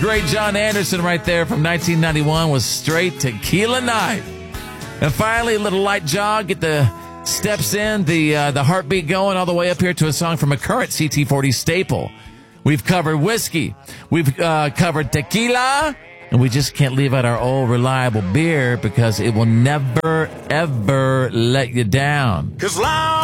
Great John Anderson right there from 1991 was Straight Tequila Night. And finally, a little light jog, get the steps in, the heartbeat going all the way up here to a song from a current CT40 staple. We've covered whiskey. We've covered tequila. And we just can't leave out our old reliable beer because it will never, ever let you down. 'Cause